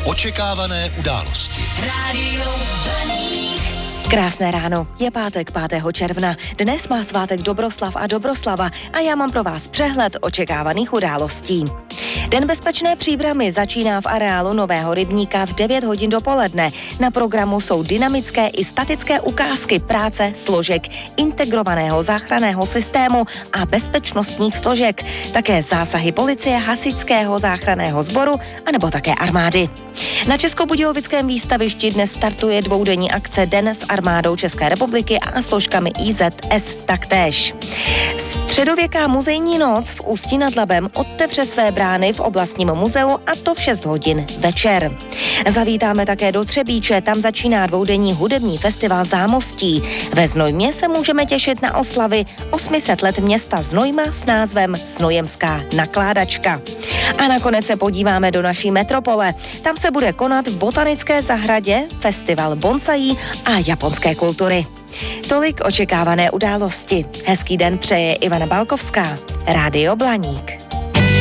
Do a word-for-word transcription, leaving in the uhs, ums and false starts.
Očekávané události. Rádio Blaník. Krásné ráno, je pátek pátého června. Dnes má svátek Dobroslav a Dobroslava a já mám pro vás přehled očekávaných událostí. Den bezpečné příbramy začíná v areálu Nového rybníka v devět hodin dopoledne. Na programu jsou dynamické i statické ukázky práce složek integrovaného záchranného systému a bezpečnostních složek. Také zásahy policie, hasičského záchranného sboru anebo také armády. Na Českobudějovickém výstavišti dnes startuje dvoudenní akce Den s armádou České republiky a složkami I Z S taktéž. Středověká muzejní noc v Ústí nad Labem otevře své brány v oblastním muzeu a to v šest hodin večer. Zavítáme také do Třebíče, tam začíná dvoudenní hudební festival Zámostí. Ve Znojmě se můžeme těšit na oslavy osm set let města Znojma s názvem Znojemská nakládačka. A nakonec se podíváme do naší metropole. Tam se bude konat v botanické zahradě festival bonsaí a japonské kultury. Tolik očekávané události. Hezký den přeje Ivana Balkovská. Rádio Blaník.